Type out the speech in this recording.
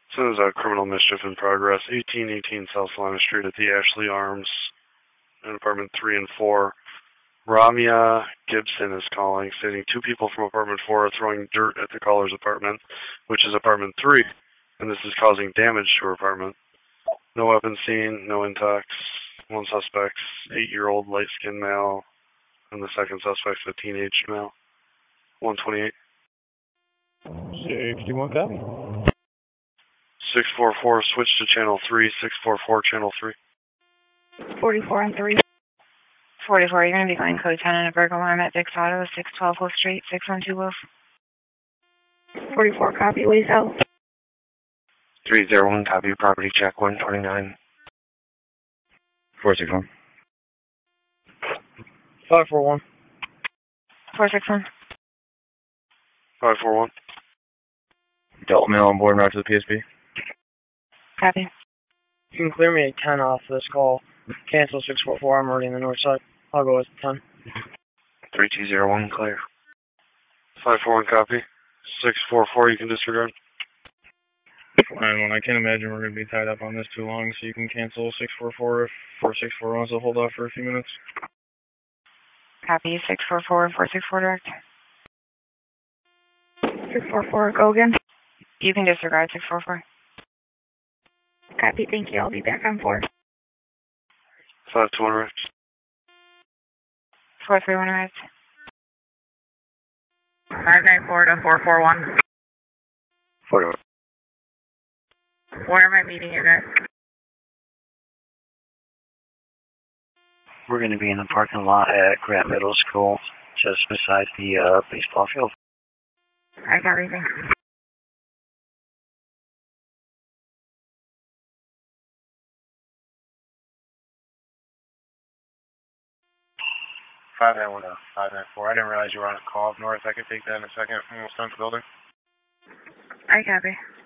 So there's a criminal mischief in progress. 1818 South Salina Street at the Ashley Arms in apartment 3 and 4. Ramya Gibson is calling, stating 2 people from apartment 4 are throwing dirt at the caller's apartment, which is apartment 3, and this is causing damage to her apartment. No weapon seen, no intox. 1 suspect, 8-year-old light-skinned male, and the second suspect, a teenage male. 128. 61 copy. 644, switch to channel 3, 644, channel 3. 44 and 3. 44, you're going to be going code 10 in a burglar alarm at Dick's Auto, 612 Wolf Street, 612 Wolf. 44, copy, Ways out. 301, copy, property check, 129. 461. 541. 461. 541. Adult male on board and route to the PSP. Copy. You can clear me at 10 off this call. Cancel 644, I'm already in the north side. I'll go with 10. 3201, clear. 541, copy. 644, you can disregard. 9-1, I can't imagine we're going to be tied up on this too long, so you can cancel 644 if 464 wants to hold off for a few minutes. Copy, 644, 464 direct. 644, go again. You can disregard 644. Copy, thank you. I'll be back on 4. 521, right. 431, right. 594 to 441. 41. Where am I meeting you guys? We're going to be in the parking lot at Grant Middle School, just beside the baseball field. I got everything. Five 594. I didn't realize you were on a call up north. I could take that in a second. Almost done with the building. I copy.